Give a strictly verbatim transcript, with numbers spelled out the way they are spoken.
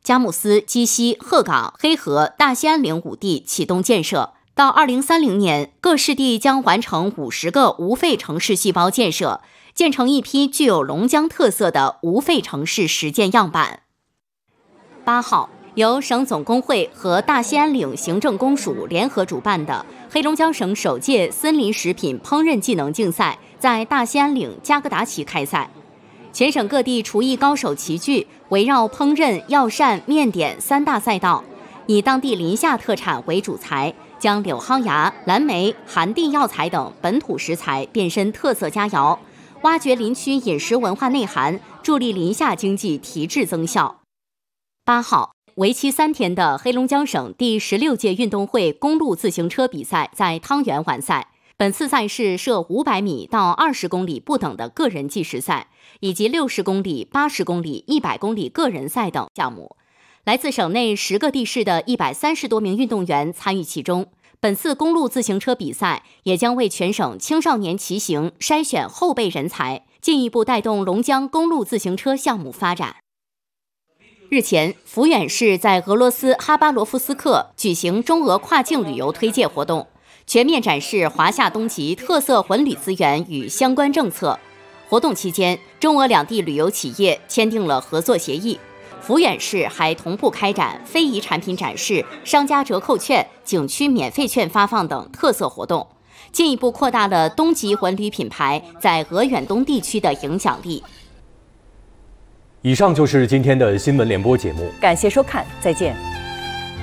佳木斯、鸡西、鹤岗、黑河、大兴安岭五地启动建设。到二零三零年，各市地将完成五十个无废城市细胞建设，建成一批具有龙江特色的无废城市实践样板。八号，由省总工会和大兴安岭行政公署联合主办的黑龙江省首届森林食品烹饪技能竞赛在大兴安岭加格达旗开赛。全省各地厨艺高手齐聚，围绕烹饪、药膳、面点三大赛道，以当地临夏特产为主材，将柳蒿芽、蓝莓、寒地药材等本土食材变身特色佳肴，挖掘林区饮食文化内涵，助力临夏经济提质增效。八号，为期三天的黑龙江省第十六届运动会公路自行车比赛在汤原完赛。本次赛事设五百米到二十公里不等的个人计时赛，以及六十公里、八十公里、一百公里个人赛等项目。来自省内十个地市的一百三十多名运动员参与其中。本次公路自行车比赛也将为全省青少年骑行筛选后备人才，进一步带动龙江公路自行车项目发展。日前，抚远市在俄罗斯哈巴罗夫斯克举行中俄跨境旅游推介活动，全面展示华夏东极特色文旅资源与相关政策。活动期间，中俄两地旅游企业签订了合作协议。抚远市还同步开展非遗产品展示、商家折扣券、景区免费券发放等特色活动，进一步扩大了东极文旅品牌在俄远东地区的影响力。 以上就是今天的新闻联播节目， 感谢收看，再见。